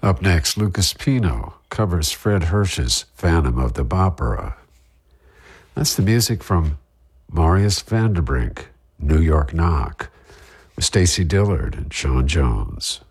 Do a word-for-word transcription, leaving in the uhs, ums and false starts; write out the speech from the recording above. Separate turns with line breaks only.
Up next, Lucas Pino covers Fred Hirsch's Phantom of the Opera. That's the music from Marius Vanderbrink, New York Knock, with Stacy Dillard and Sean Jones.